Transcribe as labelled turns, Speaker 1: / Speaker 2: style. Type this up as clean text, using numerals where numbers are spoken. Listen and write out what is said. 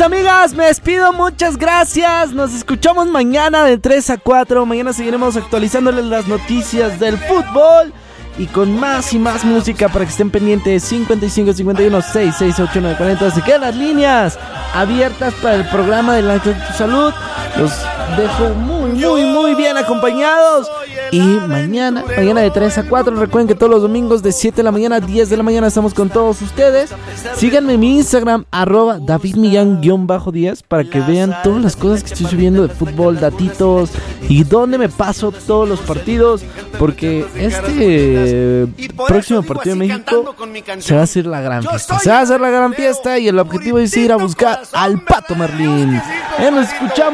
Speaker 1: amigas, me despido, muchas gracias. Nos escuchamos mañana de 3 a 4. Mañana seguiremos actualizándoles las noticias del fútbol y con más y más música para que estén pendientes. 55 51 668 940. Se quedan las líneas abiertas para el programa del Ángel de tu Salud. Los dejo muy bien acompañados. Y mañana de 3 a 4. Recuerden que todos los domingos de 7 de la mañana a 10 de la mañana estamos con todos ustedes. Síganme en mi Instagram, @DavidMillán_10, para que vean todas las cosas que estoy subiendo de fútbol, datitos y dónde me paso todos los partidos. Porque este próximo partido de México se va a hacer la gran fiesta. Se va a hacer la gran fiesta y el objetivo es ir a buscar al Pato Merlín. Nos escuchamos.